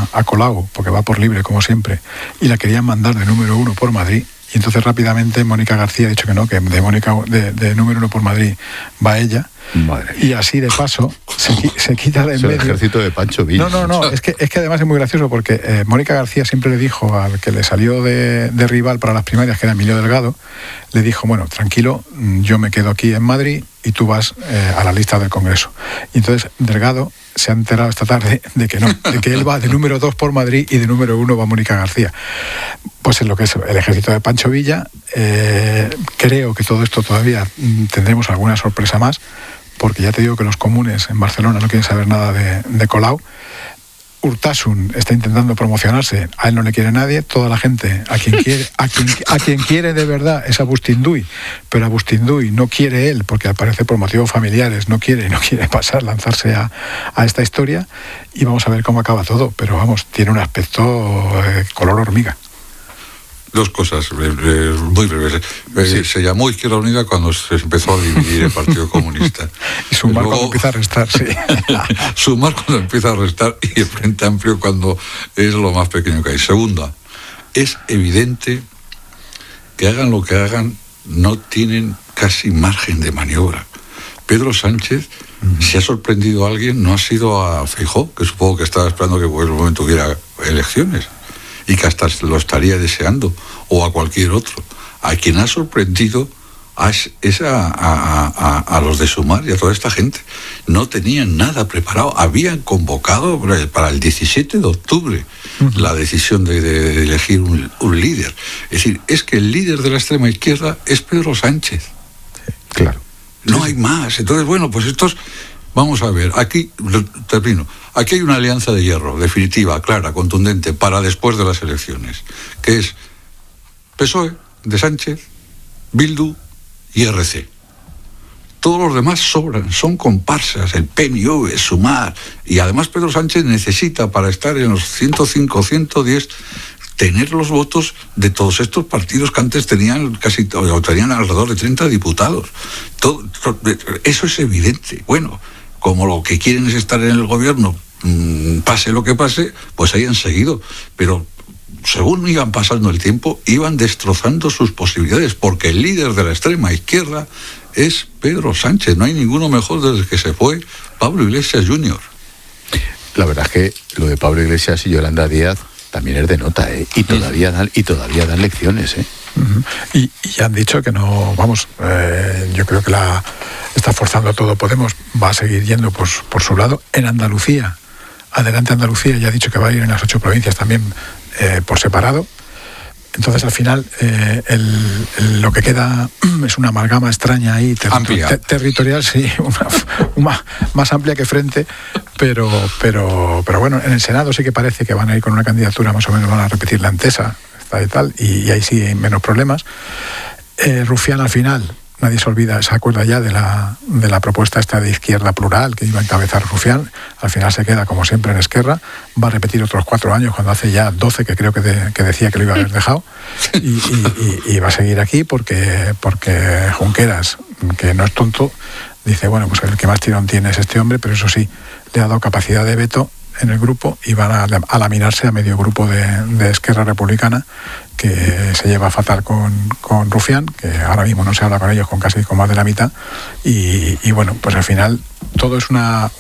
a Colau, porque va por libre como siempre, y la querían mandar de número 1 por Madrid. Y entonces rápidamente Mónica García ha dicho que no, que de número 1 por Madrid va ella. Madre. Y así de paso se quita de en medio. El ejército de Pancho Villa. No, es que además es muy gracioso porque Mónica García siempre le dijo al que le salió de rival para las primarias, que era Emilio Delgado, le dijo, bueno, tranquilo, yo me quedo aquí en Madrid y tú vas a la lista del Congreso. Y entonces Delgado se ha enterado esta tarde de que no, de que él va de número 2 por Madrid y de número 1 va Mónica García. Pues en lo que es el ejército de Pancho Villa, creo que todo esto todavía tendremos alguna sorpresa más, porque ya te digo que los comunes en Barcelona no quieren saber nada de Colau. Urtasun está intentando promocionarse, a él no le quiere nadie, toda la gente a quien quiere de verdad es a Bustinduy, pero a Bustinduy no quiere él, porque al parecer por motivos familiares no quiere lanzarse a esta historia, y vamos a ver cómo acaba todo, pero vamos, tiene un aspecto color hormiga. Dos cosas muy breves. Sí. Se llamó Izquierda Unida cuando se empezó a dividir el Partido Comunista. Y Sumar cuando empieza a restar, sí. Sumar cuando empieza a restar, y el Frente Amplio cuando es lo más pequeño que hay. Segunda, es evidente que hagan lo que hagan, no tienen casi margen de maniobra. Pedro Sánchez, si ha sorprendido a alguien, no ha sido a Feijóo, que supongo que estaba esperando que en el momento hubiera elecciones, y que hasta lo estaría deseando, o a cualquier otro. A quien ha sorprendido es a los de Sumar y a toda esta gente. No tenían nada preparado. Habían convocado para el 17 de octubre la decisión de elegir un líder. Es decir, es que el líder de la extrema izquierda es Pedro Sánchez. Sí, claro. No hay más. Entonces, bueno, pues estos... Vamos a ver, aquí, termino, aquí hay una alianza de hierro, definitiva, clara, contundente, para después de las elecciones, que es PSOE, de Sánchez, Bildu y RC. Todos los demás sobran, son comparsas, el PNV, Sumar, y además Pedro Sánchez necesita, para estar en los 105, 110, tener los votos de todos estos partidos que antes tenían tenían alrededor de 30 diputados. Eso es evidente. Bueno, como lo que quieren es estar en el gobierno, pase lo que pase, pues ahí han seguido. Pero según iban pasando el tiempo, iban destrozando sus posibilidades, porque el líder de la extrema izquierda es Pedro Sánchez. No hay ninguno mejor desde que se fue Pablo Iglesias Jr. La verdad es que lo de Pablo Iglesias y Yolanda Díaz también es de nota, y todavía dan lecciones, Uh-huh. Y ya han dicho que no, vamos, yo creo que está forzando todo Podemos, va a seguir yendo por su lado. En Andalucía, adelante Andalucía, ya ha dicho que va a ir en las 8 provincias también por separado. Entonces al final lo que queda es una amalgama extraña ahí, territorial, sí, una más amplia que Frente, pero bueno, en el Senado sí que parece que van a ir con una candidatura, más o menos van a repetir la Entesa y tal, y ahí sí hay menos problemas. Rufián al final, nadie se olvida, se acuerda ya de la propuesta esta de izquierda plural que iba a encabezar Rufián. Al final se queda como siempre en Esquerra, va a repetir otros 4 años cuando hace ya 12 que creo que decía que lo iba a haber dejado, y va a seguir aquí porque Junqueras, que no es tonto, dice, bueno, pues el que más tirón tiene es este hombre, pero eso sí, le ha dado capacidad de veto en el grupo y van a laminarse a medio grupo de Esquerra Republicana, que se lleva fatal con Rufián, que ahora mismo no se habla con ellos con más de la mitad, y bueno, pues al final todo es una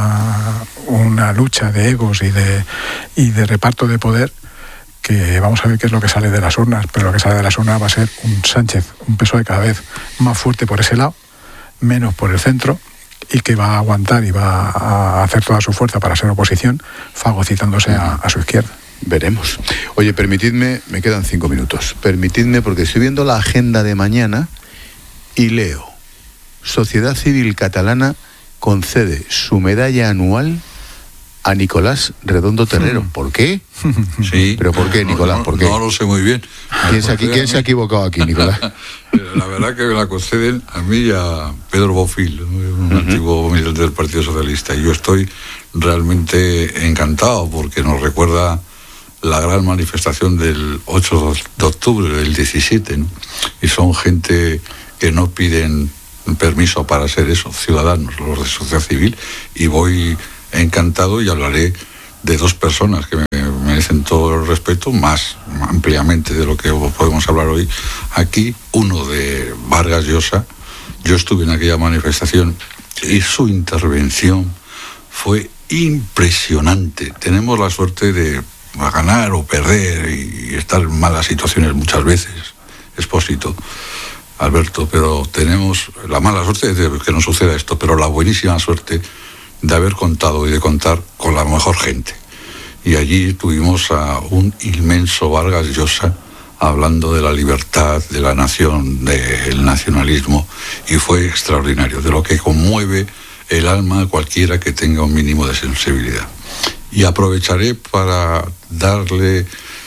lucha de egos y de reparto de poder, que vamos a ver qué es lo que sale de las urnas, pero lo que sale de las urnas va a ser un Sánchez, un PSOE cada vez más fuerte por ese lado, menos por el centro, y que va a aguantar y va a hacer toda su fuerza para ser oposición, fagocitándose a su izquierda. Veremos. Oye, permitidme, me quedan 5 minutos. Permitidme, porque estoy viendo la agenda de mañana y leo: Sociedad Civil Catalana concede su medalla anual a Nicolás Redondo Terrero. ¿Por qué? Sí. ¿Pero por qué, Nicolás? ¿Por qué? No lo sé muy bien. ¿Quién se ha equivocado aquí, Nicolás? La verdad que me la conceden a mí y a Pedro Bofill, un antiguo militante del Partido Socialista. Y yo estoy realmente encantado porque nos recuerda la gran manifestación del 8 de octubre del 17, ¿no? Y son gente que no piden permiso para ser eso, ciudadanos, los de sociedad civil, y voy encantado y hablaré de 2 personas que me merecen todo el respeto, más ampliamente de lo que podemos hablar hoy aquí. Uno de Vargas Llosa. Yo estuve en aquella manifestación y su intervención fue impresionante. Tenemos la suerte de ganar o perder y estar en malas situaciones muchas veces, Expósito, Alberto, pero tenemos la mala suerte de que no suceda esto, pero la buenísima suerte de haber contado y de contar con la mejor gente. Y allí tuvimos a un inmenso Vargas Llosa hablando de la libertad, de la nación, del nacionalismo, y fue extraordinario, de lo que conmueve el alma a cualquiera que tenga un mínimo de sensibilidad. Y aprovecharé para darle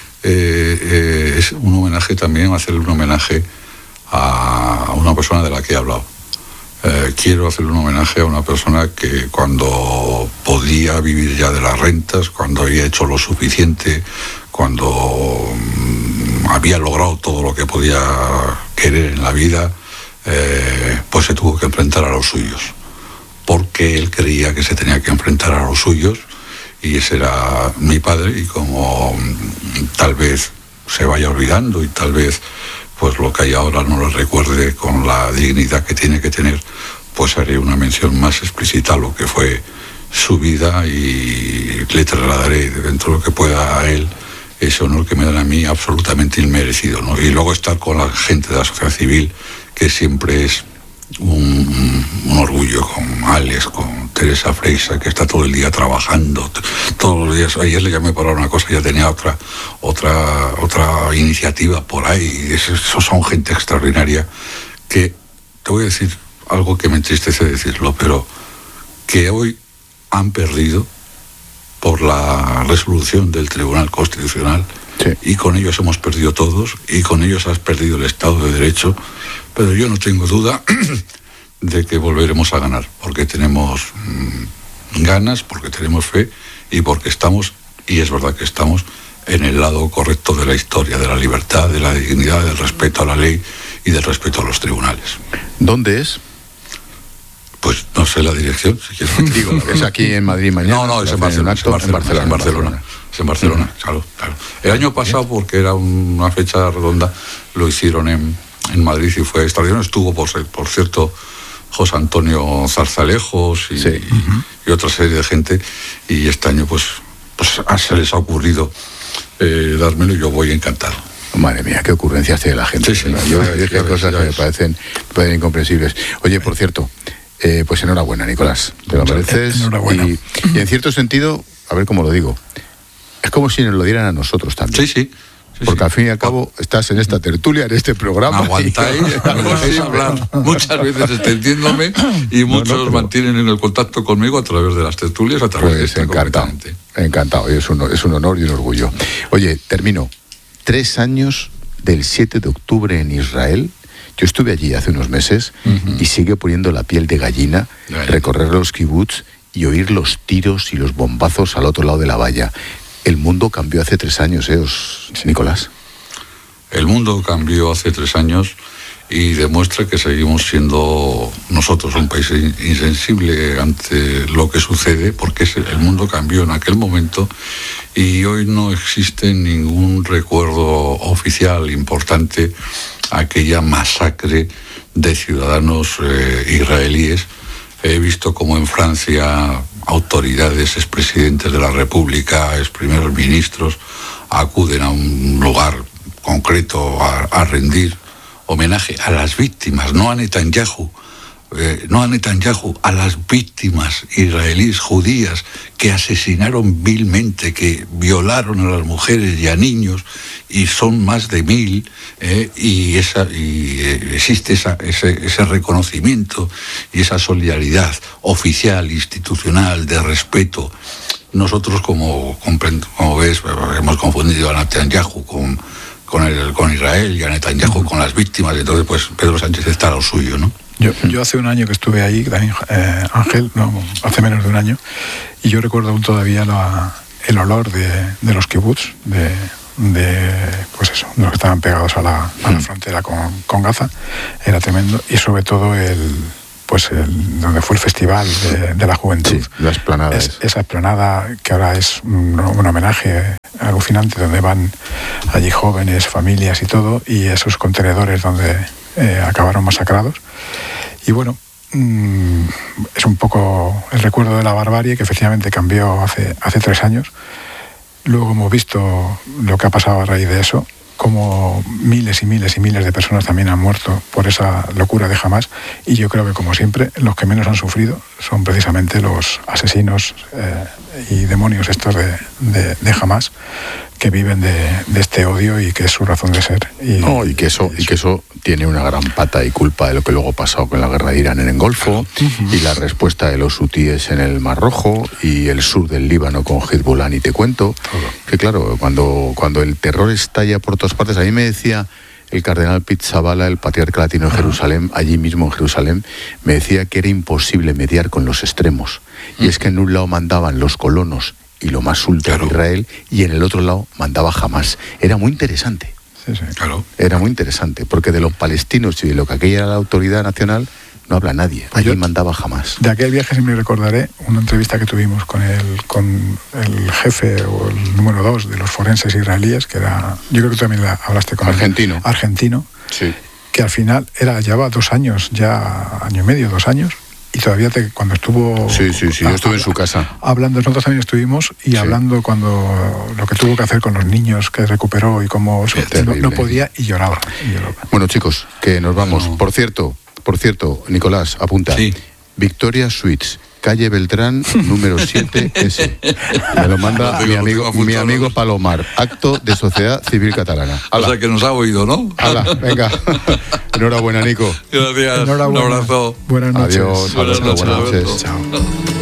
un homenaje también, hacerle un homenaje a una persona de la que he hablado. Quiero hacerle un homenaje a una persona que cuando podía vivir ya de las rentas, cuando había hecho lo suficiente, cuando había logrado todo lo que podía querer en la vida, pues se tuvo que enfrentar a los suyos, porque él creía que se tenía que enfrentar a los suyos, y ese era mi padre. Y como tal vez se vaya olvidando y tal vez pues lo que hay ahora no lo recuerde con la dignidad que tiene que tener, pues haré una mención más explícita a lo que fue su vida y le trasladaré dentro de lo que pueda a él ese honor que me dan a mí absolutamente inmerecido, ¿no? Y luego estar con la gente de la sociedad civil, que siempre es un orgullo, con Alex, con Teresa Freisa, que está todo el día trabajando, todos los días. Ayer le llamé para una cosa, ya tenía otra iniciativa por ahí. Esos son gente extraordinaria, que te voy a decir algo que me entristece decirlo, pero que hoy han perdido por la resolución del Tribunal Constitucional. Sí. Y con ellos hemos perdido todos, y con ellos has perdido el Estado de Derecho, pero yo no tengo duda de que volveremos a ganar, porque tenemos ganas, porque tenemos fe y porque estamos, y es verdad que estamos, en el lado correcto de la historia, de la libertad, de la dignidad, del respeto a la ley y del respeto a los tribunales. ¿Dónde es? Pues no sé la dirección, si quieres. Digo, ¿es aquí en Madrid mañana? No, es en Barcelona. Es en Barcelona, claro. El año pasado, porque era una fecha redonda, lo hicieron en Madrid y fue extraordinario. Estuvo, por cierto, José Antonio Zarzalejos y otra serie de gente, y este año pues se les ha ocurrido dármelo, y yo voy encantado. Madre mía, qué ocurrencias tiene la gente. Sí, yo hay cosas que me parecen incomprensibles. Oye, por cierto, pues enhorabuena, Nicolás, te lo mereces. Enhorabuena. Y en cierto sentido, a ver cómo lo digo, es como si nos lo dieran a nosotros también. Sí. Porque al fin y al cabo estás en esta tertulia, en este programa. Aguantáis, me dejáis hablar muchas veces extendiéndome, y muchos mantienen en el contacto conmigo a través de las tertulias, a través de esta. Encantado, y es un honor y un orgullo. Oye, termino. 3 años del 7 de octubre en Israel. Yo estuve allí hace unos meses y sigue poniendo la piel de gallina recorrer los kibutz y oír los tiros y los bombazos al otro lado de la valla. El mundo cambió hace 3 años, Nicolás. El mundo cambió hace 3 años y demuestra que seguimos siendo nosotros un país insensible ante lo que sucede, porque el mundo cambió en aquel momento y hoy no existe ningún recuerdo oficial importante a aquella masacre de ciudadanos israelíes. He visto como en Francia autoridades, expresidentes de la República, exprimeros ministros, acuden a un lugar concreto a rendir homenaje a las víctimas, no a Netanyahu, a las víctimas israelíes judías que asesinaron vilmente, que violaron a las mujeres y a niños, y son más de 1000, y existe ese reconocimiento y esa solidaridad oficial, institucional, de respeto. Nosotros, como ves, hemos confundido a Netanyahu con Israel, y a Netanyahu con las víctimas. Entonces, pues Pedro Sánchez está a lo suyo, ¿no? Yo hace un año que estuve ahí, también, Ángel, hace menos de un año, y yo recuerdo aún todavía el olor de los kibutz, de los que estaban pegados a la frontera con Gaza. Era tremendo, y sobre todo donde fue el Festival de la Juventud. Sí, la explanada. Esa explanada que ahora es un homenaje alucinante, donde van allí jóvenes, familias y todo, y esos contenedores donde acabaron masacrados. Y bueno, es un poco el recuerdo de la barbarie que efectivamente cambió hace 3 años. Luego hemos visto lo que ha pasado a raíz de eso, como miles y miles y miles de personas también han muerto por esa locura de Hamás, y yo creo que, como siempre, los que menos han sufrido son precisamente los asesinos y demonios estos de Hamás, que viven de este odio y que es su razón de ser. Y que eso tiene una gran pata y culpa de lo que luego ha pasado con la guerra de Irán en el Golfo, y la respuesta de los hutíes en el Mar Rojo, y el sur del Líbano con Hezbollah, y te cuento, que claro, cuando el terror estalla por todas partes, a mí me decía el cardenal Pizzaballa, el patriarca latino de Jerusalén, allí mismo en Jerusalén, me decía que era imposible mediar con los extremos, y es que en un lado mandaban los colonos y lo más ultra de Israel, y en el otro lado mandaba Hamás. Era muy interesante. Sí, claro. Era muy interesante, porque de los palestinos y de lo que aquella era la autoridad nacional no habla nadie. Allí mandaba Hamás. De aquel viaje siempre recordaré una entrevista que tuvimos con el jefe o el número 2 de los forenses israelíes, que era, yo creo que tú también hablaste con argentino. Argentino, sí. Que al final llevaba 2 años, ya año y medio, 2 años, y todavía cuando estuvo... Sí, yo estuve en su casa. Hablando, nosotros también estuvimos, y hablando cuando lo que tuvo que hacer con los niños que recuperó y cómo no podía, y lloraba. Bueno, chicos, que nos vamos. Por cierto, Nicolás, apunta. Sí. Victoria Suites, calle Beltrán, número 7S. Me lo manda mi amigo Palomar. Acto de Sociedad Civil Catalana. O sea que nos ha oído, ¿no? Hala, venga. Enhorabuena, Nico. Gracias. Enhorabuena. Un abrazo. Buenas noches. Adiós. Buenas noches. Buenas noches. Chao.